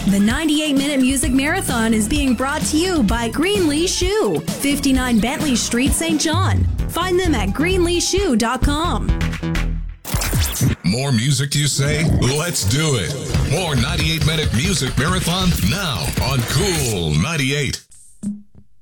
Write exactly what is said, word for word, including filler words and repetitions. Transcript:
The ninety-eight minute Music Marathon is being brought to you by Greenlee Shoe, fifty-nine Bentley Street, Saint John. Find them at greenlee shoe dot com. More music, you say? Let's do it. More ninety-eight minute Music Marathon now on Cool ninety-eight.